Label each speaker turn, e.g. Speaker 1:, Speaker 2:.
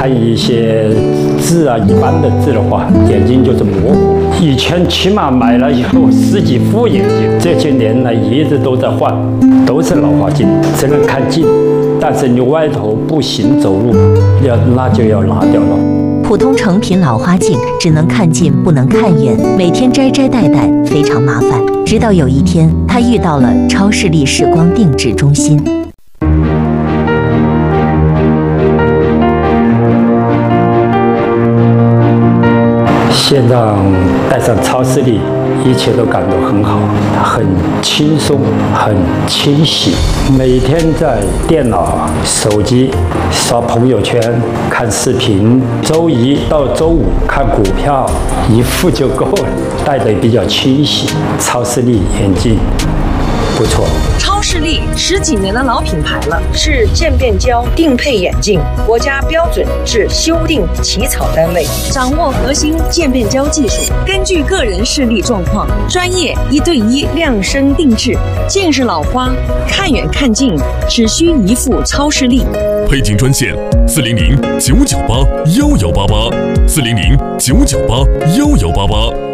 Speaker 1: 看一些字啊，一般的字的话，眼睛就是模糊。以前起码买了以后10几副眼镜，这些年来一直都在换，都是老花镜，只能看近，但是你外头步行走路那就要拿掉了。
Speaker 2: 普通成品老花镜只能看近不能看远，每天摘摘戴戴非常麻烦。直到有一天，他遇到了超视力视光定制中心。
Speaker 1: 现在戴上超视力，一切都感到很好，很轻松，很清晰。每天在电脑、手机刷朋友圈、看视频，周一到周五看股票，一副就够了，戴得比较清晰。超视力眼镜不错。
Speaker 3: 超视力10几年的老品牌了，
Speaker 4: 是渐变焦定配眼镜，国家标准制修订起草单位，
Speaker 3: 掌握核心渐变焦技术，根据个人视力状况，专业1对1量身定制。近视老花，看远看近，只需一副超视力。
Speaker 5: 配镜专线400-998-1188，400-998-1188。